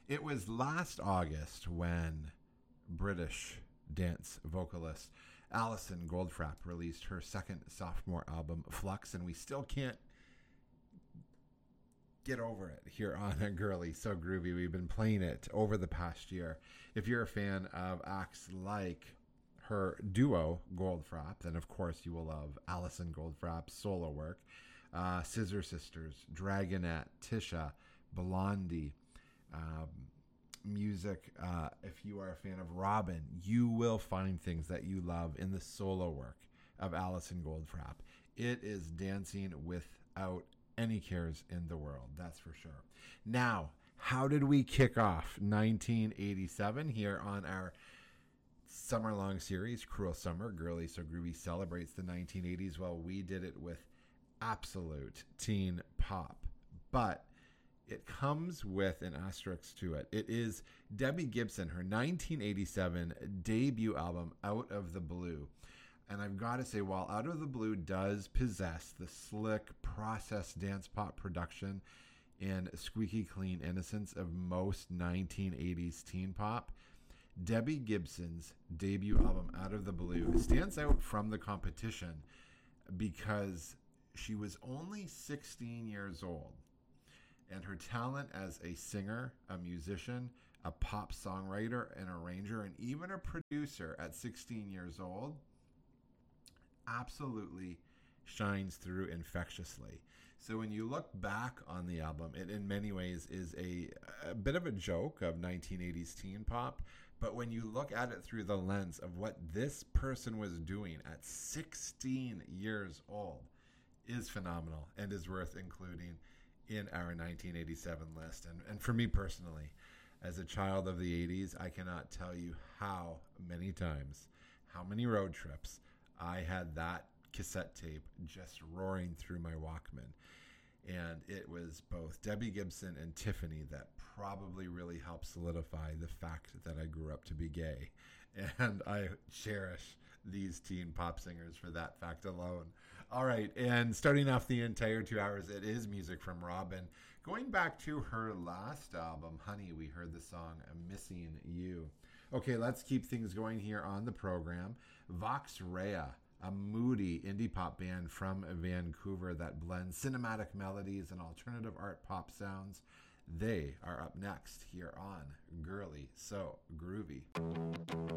It was last August when British dance vocalist Alison Goldfrapp released her second sophomore album, Flux, and we still can't get over it here on a Girly So Groovy. We've been playing it over the past year. If you're a fan of acts like her duo, Goldfrapp, then of course you will love Alison Goldfrapp's solo work. Scissor Sisters, Dragonette, Tisha, Blondie, music. If you are a fan of Robin, you will find things that you love in the solo work of Alison Goldfrapp. It is dancing without any cares in the world, that's for sure. Now, how did we kick off 1987 here on our summer-long series, Cruel Summer? Girly So Groovy celebrates the 1980s. Well, we did it with absolute teen pop, but it comes with an asterisk to it. It is Debbie Gibson, her 1987 debut album, Out of the Blue. And I've got to say, while Out of the Blue does possess the slick, processed dance pop production and squeaky clean innocence of most 1980s teen pop, Debbie Gibson's debut album, Out of the Blue, stands out from the competition because she was only 16 years old. And her talent as a singer, a musician, a pop songwriter, an arranger, and even a producer at 16 years old absolutely shines through infectiously. So when you look back on the album, it in many ways is a bit of a joke of 1980s teen pop. But when you look at it through the lens of what this person was doing at 16 years old, is phenomenal and is worth including in our 1987 list. And for me personally, as a child of the 80s, I cannot tell you how many times, how many road trips I had that cassette tape just roaring through my Walkman. And it was both Debbie Gibson and Tiffany that probably really helped solidify the fact that I grew up to be gay. And I cherish these teen pop singers for that fact alone. All right, and starting off the entire 2 hours, it is music from Robin. Going back to her last album, Honey, we heard the song Missing You. Okay, let's keep things going here on the program. Vox Rea, a moody indie pop band from Vancouver that blends cinematic melodies and alternative art pop sounds. They are up next here on Girly So Groovy.